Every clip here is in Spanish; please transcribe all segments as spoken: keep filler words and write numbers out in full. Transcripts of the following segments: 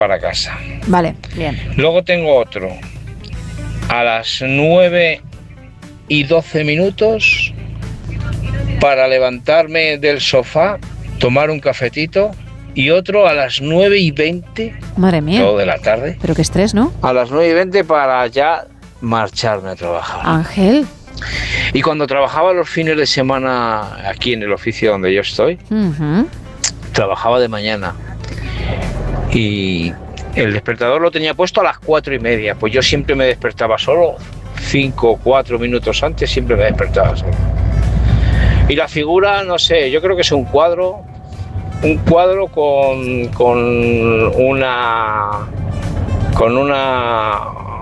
para casa. Vale, bien. Luego tengo otro a las nueve y doce minutos para levantarme del sofá, tomar un cafetito, y otro a las nueve y veinte. Madre mía. Todo de la tarde. Pero qué estrés, ¿no? A las nueve y veinte para ya marcharme a trabajar. Ángel. Y cuando trabajaba los fines de semana aquí en el oficio donde yo estoy, Uh-huh. trabajaba de mañana. Y el despertador lo tenía puesto a las cuatro y media. Pues yo siempre me despertaba solo. Cinco o cuatro minutos antes siempre me despertaba solo. Y la figura, no sé, yo creo que es un cuadro. Un cuadro con, con una. Con una.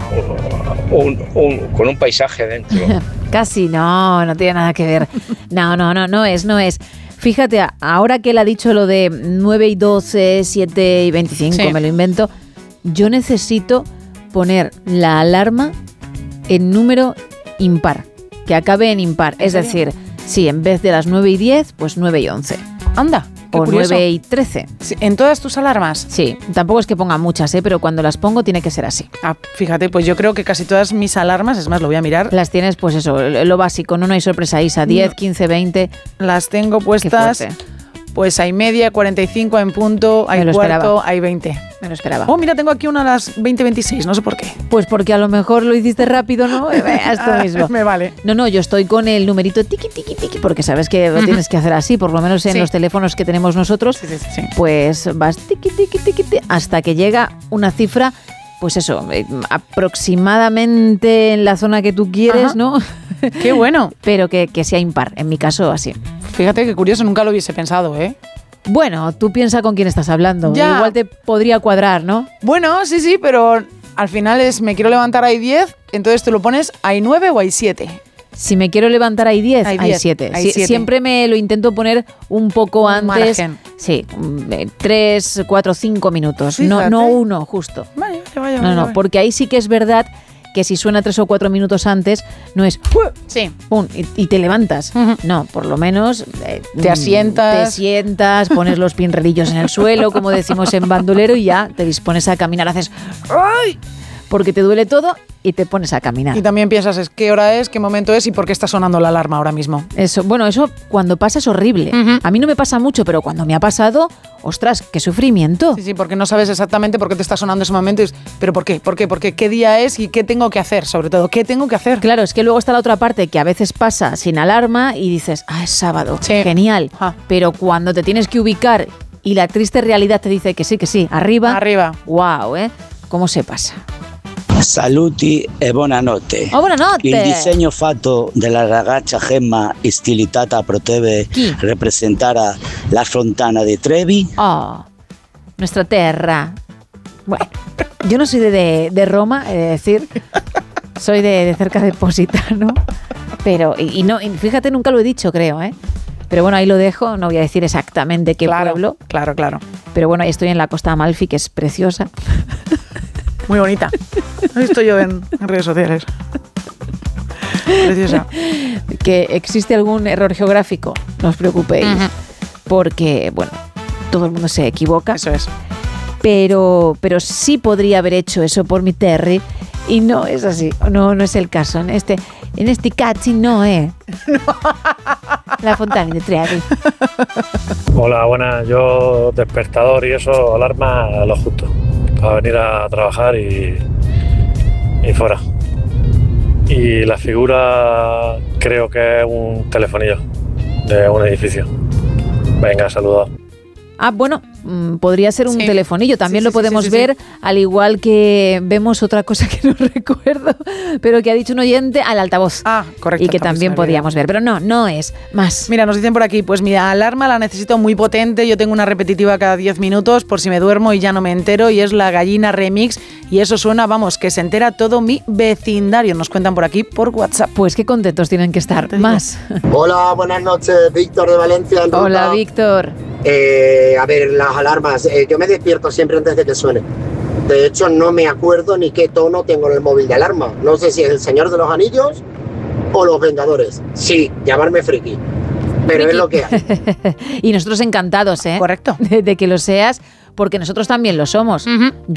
Un, un, con un paisaje dentro. Casi no, no tiene nada que ver. No, no, no, no es, no es. Fíjate, ahora que él ha dicho lo de nueve y doce, siete y veinticinco, sí. Me lo invento, yo necesito poner la alarma en número impar, que acabe en impar. Es decir, sí, en vez de las nueve y diez, pues nueve y once. Anda. O nueve y trece. Sí, ¿en todas tus alarmas? Sí, tampoco es que ponga muchas, ¿eh? Pero cuando las pongo tiene que ser así. Ah, fíjate, pues yo creo que casi todas mis alarmas, es más, lo voy a mirar. Las tienes, pues eso, lo básico, no, no hay sorpresa, Isa, diez, quince, veinte. Las tengo puestas, pues hay media, cuarenta y cinco en punto, hay cuarto, esperaba. Hay veinte. Me lo esperaba. Oh, mira, tengo aquí una a las veinte veintiséis, no sé por qué. Pues porque a lo mejor lo hiciste rápido, ¿no? Esto mismo. Me vale. No, no, yo estoy con el numerito tiqui, tiqui, tiqui, porque sabes que lo tienes que hacer así, por lo menos en sí. Los teléfonos que tenemos nosotros, sí, sí, sí. Pues vas tiqui, tiqui, tiqui, tiqui, hasta que llega una cifra, pues eso, eh, aproximadamente en la zona que tú quieres, ajá. ¿No? Qué bueno. Pero que, que sea impar, en mi caso así. Fíjate qué curioso, nunca lo hubiese pensado, ¿eh? Bueno, tú piensa con quién estás hablando. Ya. Igual te podría cuadrar, ¿no? Bueno, sí, sí, pero al final es me quiero levantar hay diez, entonces te lo pones hay nueve o hay siete. Si me quiero levantar hay diez, hay siete. Si, siempre me lo intento poner un poco un antes. Margen. Sí, tres, cuatro, cinco minutos. Sí, no, no uno, justo. Vale, vaya, vaya, no, no, vaya. Porque ahí sí que es verdad que si suena tres o cuatro minutos antes, no es sí. pum, y, y te levantas. Uh-huh. No, por lo menos eh, te asientas. Te sientas, pones los pinredillos en el suelo, como decimos en bandolero, y ya te dispones a caminar, haces ¡ay! Porque te duele todo y te pones a caminar. Y también piensas es qué hora es, qué momento es y por qué está sonando la alarma ahora mismo. Eso, bueno, eso cuando pasa es horrible. Uh-huh. A mí no me pasa mucho, pero cuando me ha pasado, ostras, qué sufrimiento. Sí, sí, porque no sabes exactamente por qué te está sonando ese momento. Pero ¿por qué? ¿Por qué? ¿Por qué? ¿Qué día es y qué tengo que hacer? Sobre todo, ¿qué tengo que hacer? Claro, es que luego está la otra parte que a veces pasa sin alarma y dices, ah, es sábado, sí. Genial. Ah. Pero cuando te tienes que ubicar y la triste realidad te dice que sí, que sí, arriba. Arriba. Wow, ¿eh? ¿Cómo se pasa? Saluti e buonanotte. Oh, buonanotte. Il disegno fatto dalla ragazza Gemma stilitata potrebbe Chi? rappresentare la fontana di Trevi. Oh, nuestra terra. Bueno, yo no soy de, de, de Roma, he de decir, soy de, de cerca de Positano, pero, y, y no, y fíjate, nunca lo he dicho, creo, ¿eh? Pero bueno, ahí lo dejo, no voy a decir exactamente qué claro, pueblo. Claro, claro. Pero bueno, ahí estoy en la Costa Amalfi, que es preciosa. Muy bonita. Lo he visto yo en, en redes sociales. Preciosa. Que existe algún error geográfico, no os preocupéis, uh-huh. Porque, bueno, todo el mundo se equivoca. Eso es. Pero, pero sí podría haber hecho eso por mi Terry y no es así, no, no es el caso. En este, en este cazzi no es. No. La fontana de Trevi. Hola, buenas. Yo despertador y eso, alarma a lo justo. Para venir a trabajar y, y fuera. Y la figura creo que es un telefonillo de un edificio. Venga, saludos. Ah, bueno, mmm, podría ser un sí. telefonillo, también sí, lo sí, podemos sí, sí, ver, sí. Al igual que vemos otra cosa que no recuerdo, pero que ha dicho un oyente al altavoz. Ah, correcto. Y que también podríamos ver, pero no, no es más. Mira, nos dicen por aquí, pues mi alarma la necesito muy potente, yo tengo una repetitiva cada diez minutos por si me duermo y ya no me entero, y es la Gallina Remix, y eso suena, vamos, que se entera todo mi vecindario, nos cuentan por aquí por WhatsApp. Pues qué contentos tienen que estar, más. Hola, buenas noches, Víctor de Valencia. Hola, Víctor. Eh, a ver, las alarmas, eh, yo me despierto siempre antes de que suene. De hecho, no me acuerdo ni qué tono tengo en el móvil de alarma. No sé si es El Señor de los Anillos o Los Vengadores. Sí, llamarme friki, pero friki. Es lo que hay. Y nosotros encantados, ¿eh? Correcto. De, de que lo seas, porque nosotros también lo somos. Uh-huh.